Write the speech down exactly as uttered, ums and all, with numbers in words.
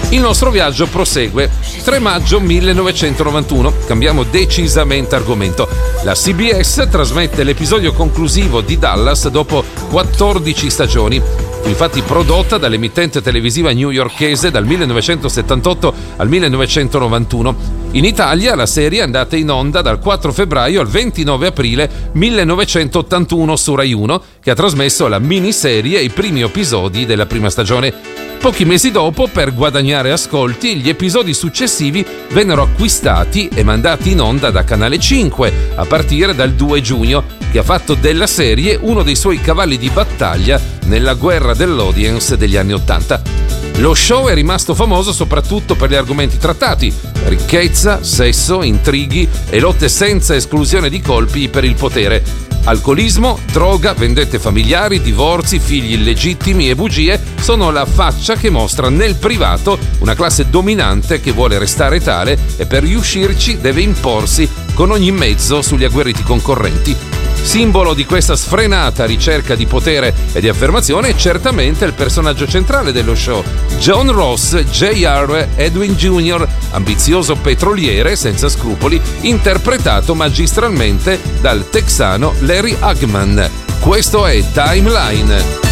Il nostro viaggio prosegue. tre maggio millenovecentonovantuno. Cambiamo decisamente argomento. La C B S trasmette l'episodio conclusivo di Dallas dopo quattordici stagioni. Infatti prodotta dall'emittente televisiva newyorkese dal millenovecentosettantotto al millenovecentonovantuno. In Italia la serie è andata in onda dal quattro febbraio al ventinove aprile millenovecentottantuno su Rai uno, che ha trasmesso la miniserie e i primi episodi della prima stagione. Pochi mesi dopo, per guadagnare ascolti, gli episodi successivi vennero acquistati e mandati in onda da Canale cinque a partire dal due giugno, che ha fatto della serie uno dei suoi cavalli di battaglia nella guerra dell'audience degli anni Ottanta. Lo show è rimasto famoso soprattutto per gli argomenti trattati: ricchezza, sesso, intrighi e lotte senza esclusione di colpi per il potere. Alcolismo, droga, vendette familiari, divorzi, figli illegittimi e bugie sono la faccia che mostra nel privato una classe dominante che vuole restare tale e per riuscirci deve imporsi con ogni mezzo sugli agguerriti concorrenti. Simbolo di questa sfrenata ricerca di potere e di affermazione è certamente il personaggio centrale dello show, John Ross J R Edwin Junior, ambizioso petroliere senza scrupoli, interpretato magistralmente dal texano Larry Hagman. Questo è Timeline.